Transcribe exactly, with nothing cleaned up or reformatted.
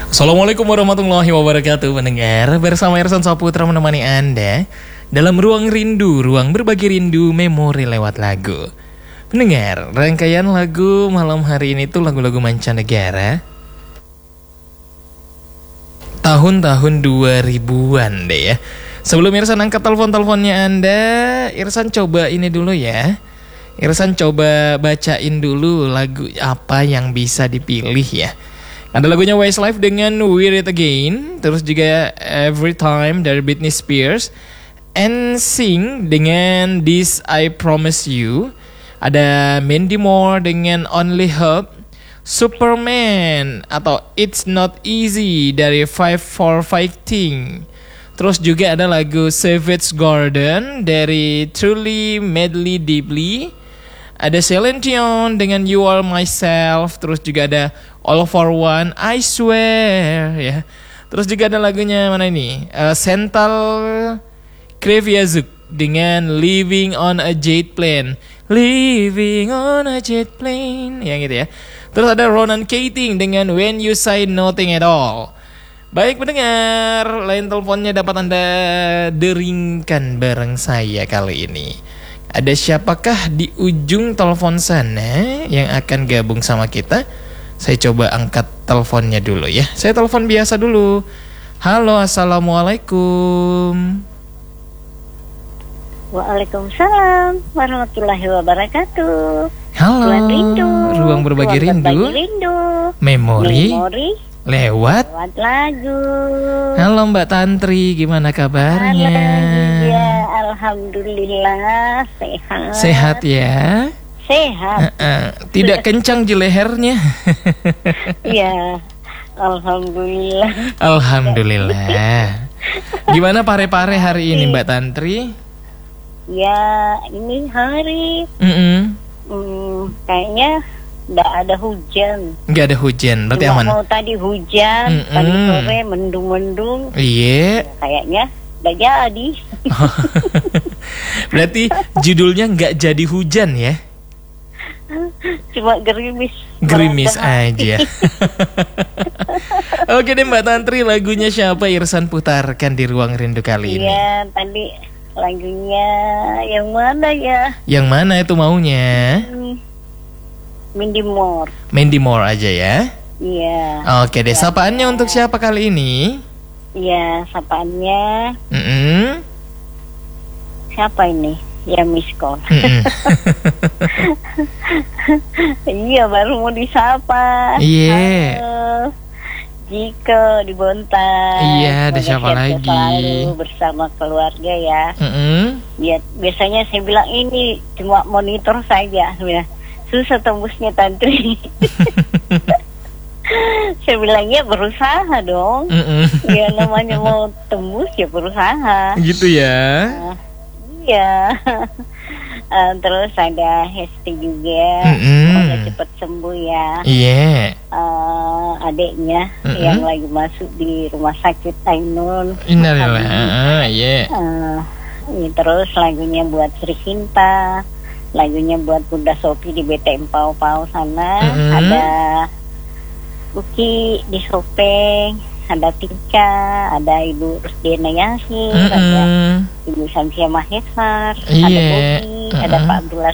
Assalamualaikum warahmatullahi wabarakatuh. Pendengar, bersama Irsan Saputra menemani Anda dalam ruang rindu, ruang berbagi rindu, memori lewat lagu. Pendengar, rangkaian lagu malam hari ini tuh lagu-lagu mancanegara tahun-tahun dua ribuan deh ya. Sebelum Irsan angkat telepon-teleponnya Anda, Irsan coba ini dulu ya. Irsan coba bacain dulu lagu apa yang bisa dipilih ya. Ada lagunya Westlife dengan We're It Again, terus juga Every Time dari Britney Spears, N Sync dengan This I Promise You, ada Mandy Moore dengan Only Hope, Superman atau It's Not Easy dari Five for Fighting. Terus juga ada lagu Savage Garden dari Truly Madly Deeply. Ada Celine Dion dengan You Are Myself. Terus juga ada All For One, I Swear ya. Terus juga ada lagunya mana ini? Uh, Sental Kreviazuk dengan Living on a Jet Plane. Living on a Jet Plane, yang gitu ya. Terus ada Ronan Keating dengan When You Say Nothing At All. Baik pendengar, lain teleponnya dapat Anda deringkan bareng saya kali ini. Ada siapakah di ujung telepon sana yang akan gabung sama kita? Saya coba angkat teleponnya dulu ya. Saya telepon biasa dulu. Halo, assalamualaikum. Waalaikumsalam warahmatullahi wabarakatuh. Halo. Ruang rindu. Ruang berbagi Ruang rindu. berbagi rindu. Memori. Memori. Lewat. Lewat lagu. Halo Mbak Tantri, gimana kabarnya? Ya, alhamdulillah sehat. Sehat ya? Sehat. Uh-uh. Tidak kencang di lehernya? Ya, alhamdulillah. Alhamdulillah. Gimana pare-pare hari ini Mbak Tantri? Ya, ini hari Mm-mm. hmm, kayaknya nggak ada hujan. Nggak ada hujan, berarti Cuma aman. mau tadi hujan, Mm-mm. tadi sore mendung-mendung. Iya. Kayaknya nggak jadi. Berarti judulnya nggak jadi hujan ya? Cuma gerimis. Gerimis Merata. aja. Oke deh Mbak Tantri, lagunya siapa Irsan putarkan di Ruang Rindu kali ini? Iya, tadi lagunya yang mana ya? Yang mana itu maunya? Hmm, Mandy Moore. Mandy Moore aja ya? Iya. Oke deh, sapaannya untuk siapa kali ini? Iya, sapaannya Mm-mm. siapa ini? Ya miss call. Mm-mm. Iya, baru mau disapa. Iya. Halo, Jika di Bontang. Iya, ada Semoga siapa sehat lagi? selalu bersama keluarga ya. Mm-mm. Ya, biasanya saya bilang ini cuma monitor saja. Ya. Susah tembusnya Tantri. Saya bilangnya berusaha dong. Mm-mm. Ya namanya mau tembus ya berusaha. Gitu ya? Nah, iya. Uh, terus ada Hesti juga. Mm-mm. Semoga cepat sembuh ya. Iya. Uh, adiknya Mm-mm. yang lagi masuk di rumah sakit Ainun. Innalillah. Iya. Uh, ini terus lagunya buat Sri Sinta, lagunya buat Bunda Sopi di B T M Pau Pau sana. Mm-mm. Ada Uki di Sopeng, ada Tika, ada Ibu Rusdiana Yasin, ada Mm-mm. Ibu Samsia Mahesar, Iya. ada Bobi, Mm-mm. ada Pak Abdullah